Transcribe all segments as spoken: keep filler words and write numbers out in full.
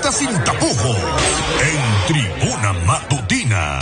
entrevista sin tapujos en Tribuna Matutina.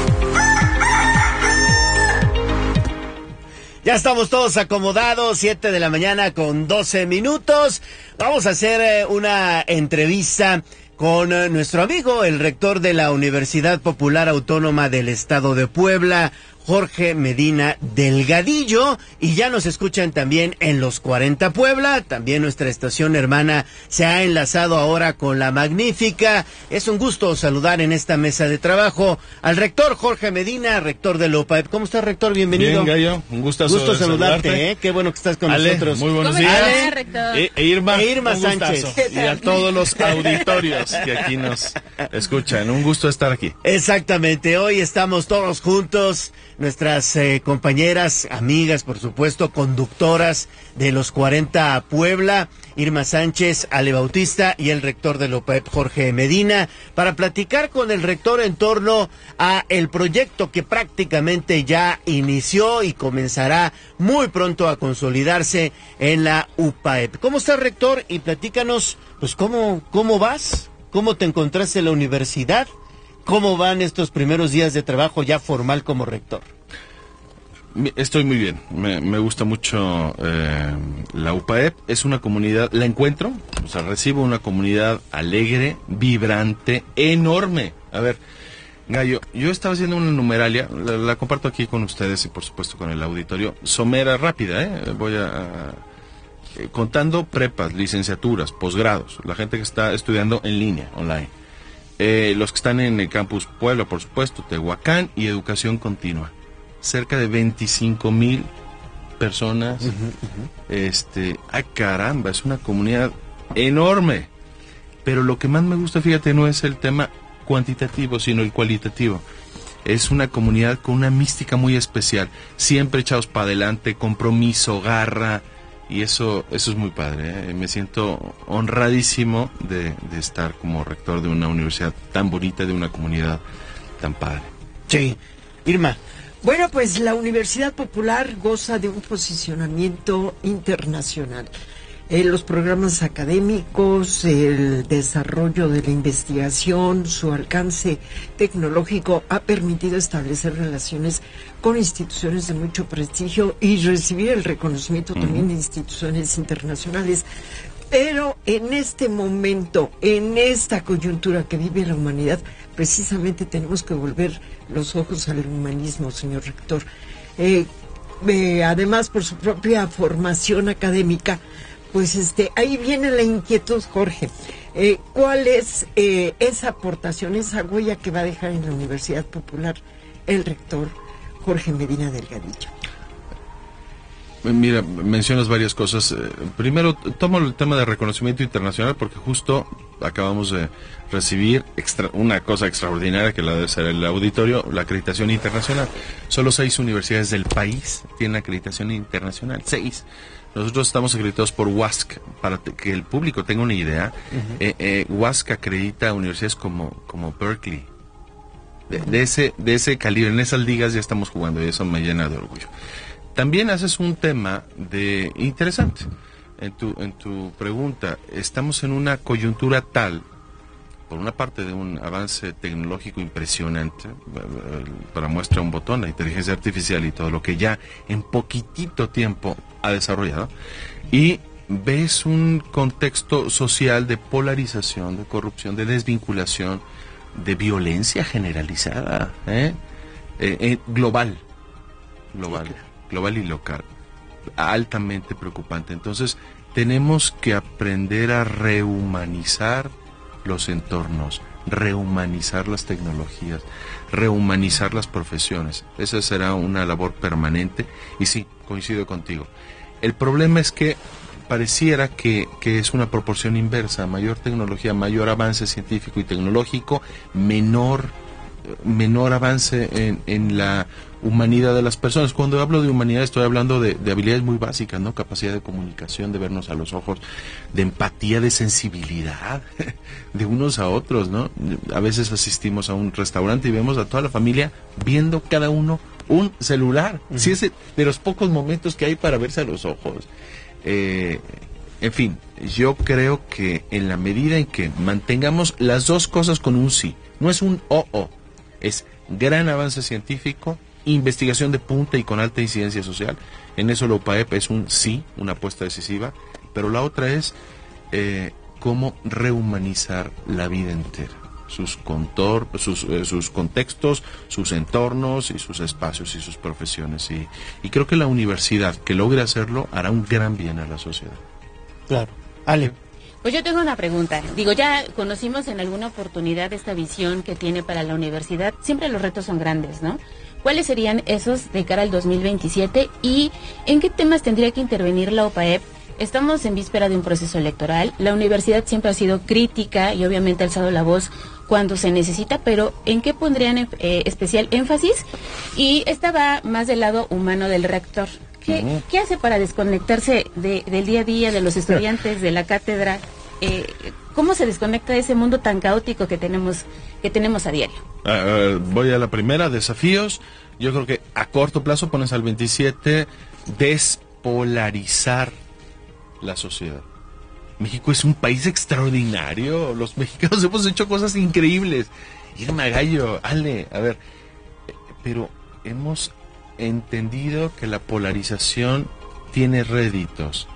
Ya estamos todos acomodados, siete de la mañana con doce minutos. Vamos a hacer eh, una entrevista con eh, nuestro amigo, el rector de la Universidad Popular Autónoma del Estado de Puebla, Jorge Medina Delgadillo, y ya nos escuchan también en los cuarenta Puebla. También nuestra estación hermana se ha enlazado ahora con la Magnífica. Es un gusto saludar en esta mesa de trabajo al rector Jorge Medina, rector de la U P A E P. ¿Cómo estás, rector? Bienvenido. Bien, Gallo, un gustazo gusto de saludarte, saludarte. ¿eh? Qué bueno que estás con Ale, nosotros. muy buenos ¿Cómo días. estás, rector? E, e Irma, E Irma un Sánchez. gustazo. Y a todos los auditorios que aquí nos escuchan. Un gusto estar aquí. Exactamente, hoy estamos todos juntos, nuestras eh, compañeras, amigas, por supuesto, conductoras de los cuarenta Puebla, Irma Sánchez, Ale Bautista y el rector de la U P A E P, Jorge Medina, para platicar con el rector en torno a el proyecto que prácticamente ya inició y comenzará muy pronto a consolidarse en la U P A E P. ¿Cómo estás, rector? Y platícanos, pues, ¿cómo, cómo vas? ¿Cómo te encontraste en la universidad? ¿Cómo van estos primeros días de trabajo ya formal como rector? Estoy muy bien, me, me gusta mucho eh, la U P A E P, es una comunidad, la encuentro, o sea, recibo una comunidad alegre, vibrante, enorme. A ver, Gallo, yo estaba haciendo una numeralia, la, la comparto aquí con ustedes y por supuesto con el auditorio, somera rápida, ¿eh? Voy a, a eh, contando prepas, licenciaturas, posgrados, la gente que está estudiando en línea, online, eh, los que están en el campus Puebla, por supuesto, Tehuacán y educación continua. Cerca de veinticinco mil personas. Uh-huh, uh-huh. Este, ¡ay, caramba! Es una comunidad enorme. Pero lo que más me gusta, fíjate, no es el tema cuantitativo, sino el cualitativo. Es una comunidad con una mística muy especial. Siempre echados para adelante, compromiso, garra. Y eso, eso es muy padre, ¿eh? Me siento honradísimo de, de estar como rector de una universidad tan bonita, de una comunidad tan padre. Sí. Irma. Bueno, pues la Universidad Popular goza de un posicionamiento internacional. Eh, los programas académicos, el desarrollo de la investigación, su alcance tecnológico ha permitido establecer relaciones con instituciones de mucho prestigio y recibir el reconocimiento uh-huh. también de instituciones internacionales. Pero en este momento, en esta coyuntura que vive la humanidad, precisamente tenemos que volver los ojos al humanismo, señor rector. Eh, eh, además, por su propia formación académica, pues este, ahí viene la inquietud, Jorge. Eh, ¿Cuál es eh, esa aportación, esa huella que va a dejar en la Universidad Popular el rector Jorge Medina Delgadillo? Mira, mencionas varias cosas. Primero, tomo el tema de reconocimiento internacional porque justo acabamos de recibir extra, una cosa extraordinaria que la debe ser el auditorio, la acreditación internacional. Solo seis universidades del país tienen acreditación internacional. Seis. Nosotros estamos acreditados por U A S C. Para que el público tenga una idea, uh-huh. eh, eh, U A S C acredita universidades como, como Berkeley. De, de, ese, de ese calibre, en esas ligas ya estamos jugando y eso me llena de orgullo. También haces un tema de interesante en tu en tu pregunta. Estamos en una coyuntura tal, por una parte de un avance tecnológico impresionante, para muestra un botón, la inteligencia artificial y todo lo que ya en poquitito tiempo ha desarrollado, y ves un contexto social de polarización, de corrupción, de desvinculación, de violencia generalizada, ¿eh? Eh, eh, global, global. Okay. global y local, altamente preocupante. Entonces, tenemos que aprender a rehumanizar los entornos, rehumanizar las tecnologías, rehumanizar las profesiones. Esa será una labor permanente y sí, coincido contigo. El problema es que pareciera que, que es una proporción inversa, mayor tecnología, mayor avance científico y tecnológico, menor menor avance en, en la humanidad de las personas. Cuando hablo de humanidad estoy hablando de, de habilidades muy básicas, ¿no? Capacidad de comunicación, de vernos a los ojos, de empatía, de sensibilidad, de unos a otros, ¿no? A veces asistimos a un restaurante y vemos a toda la familia viendo cada uno un celular. Uh-huh. Si es de los pocos momentos que hay para verse a los ojos. Eh, En fin, yo creo que en la medida en que mantengamos las dos cosas con un sí, no es un o o, es gran avance científico, investigación de punta y con alta incidencia social. En eso la U P A E P es un sí, una apuesta decisiva, pero la otra es eh, cómo rehumanizar la vida entera, sus, contor, sus, eh, sus contextos, sus entornos y sus espacios y sus profesiones. Y, y creo que la universidad que logre hacerlo hará un gran bien a la sociedad. Claro. Ale. Pues yo tengo una pregunta. Digo, ya conocimos en alguna oportunidad esta visión que tiene para la universidad. Siempre los retos son grandes, ¿no? ¿Cuáles serían esos de cara al dos mil veintisiete y en qué temas tendría que intervenir la U P A E P? Estamos en víspera de un proceso electoral. La universidad siempre ha sido crítica y obviamente ha alzado la voz cuando se necesita, pero ¿en qué pondrían eh, especial énfasis? Y esta va más del lado humano del rector. ¿Qué, uh-huh. ¿qué hace para desconectarse de, del día a día, de los estudiantes, de la cátedra? Eh, ¿Cómo se desconecta de ese mundo tan caótico que tenemos que tenemos a diario? Uh, uh, voy a la primera, desafíos. Yo creo que a corto plazo pones al veintisiete, despolarizar la sociedad. México es un país extraordinario. Los mexicanos hemos hecho cosas increíbles. Irma Gallo, Ale, a ver, pero hemos entendido que la polarización tiene réditos.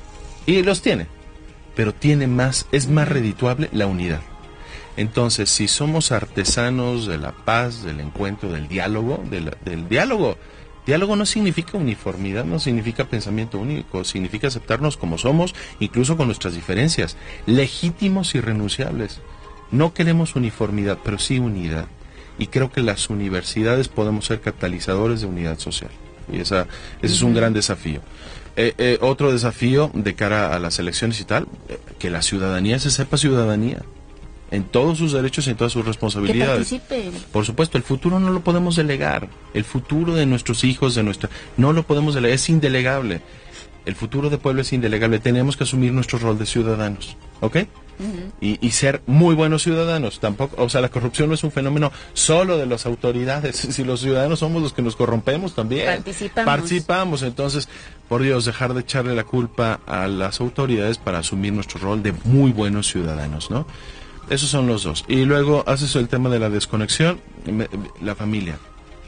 Y los tiene. Pero tiene más, es más redituable la unidad. Entonces, si somos artesanos de la paz, del encuentro, del diálogo, de la, del diálogo, diálogo no significa uniformidad, no significa pensamiento único, significa aceptarnos como somos, incluso con nuestras diferencias, legítimos y renunciables. No queremos uniformidad, pero sí unidad. Y creo que las universidades podemos ser catalizadores de unidad social. Y esa, ese es un gran desafío. Eh, eh, otro desafío de cara a las elecciones y tal, eh, que la ciudadanía se sepa ciudadanía en todos sus derechos y en todas sus responsabilidades. Que participe. Por supuesto, el futuro no lo podemos delegar. El futuro de nuestros hijos, de nuestra, no lo podemos delegar, es indelegable. El futuro del pueblo es indelegable. Tenemos que asumir nuestro rol de ciudadanos, ¿ok? Uh-huh. y, y ser muy buenos ciudadanos. Tampoco, o sea, la corrupción no es un fenómeno solo de las autoridades. Si los ciudadanos somos los que nos corrompemos también. Participamos. Participamos. Entonces, por Dios, dejar de echarle la culpa a las autoridades para asumir nuestro rol de muy buenos ciudadanos, ¿no? Esos son los dos. Y luego haces el tema de la desconexión, la familia.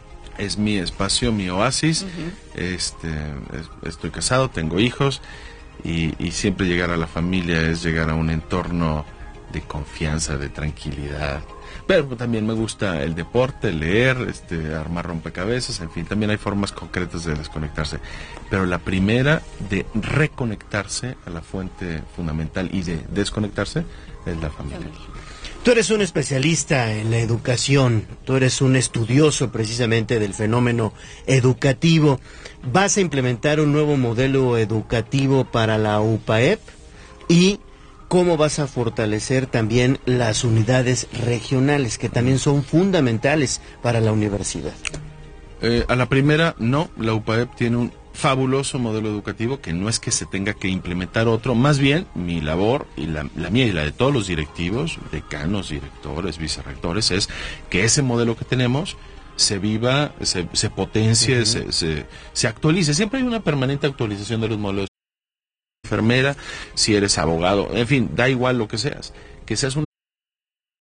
Es mi espacio, mi oasis. Uh-huh. Este, estoy casado, tengo hijos. Y, y siempre llegar a la familia es llegar a un entorno de confianza, de tranquilidad. Pero también me gusta el deporte, leer, este, armar rompecabezas, en fin, también hay formas concretas de desconectarse. Pero la primera, de reconectarse a la fuente fundamental y de desconectarse, es la familia. Tú eres un especialista en la educación, tú eres un estudioso precisamente del fenómeno educativo. ¿Vas a implementar un nuevo modelo educativo para la U P A E P? ¿Y cómo vas a fortalecer también las unidades regionales, que también son fundamentales para la universidad? Eh, a la primera, no, la U P A E P tiene un fabuloso modelo educativo que no es que se tenga que implementar otro, más bien mi labor y la, la mía y la de todos los directivos, decanos, directores, vicerrectores, es que ese modelo que tenemos se viva, se, se potencie, uh-huh. se, se, se actualice. Siempre hay una permanente actualización de los modelos. Enfermera, si eres abogado, en fin, da igual lo que seas, que seas un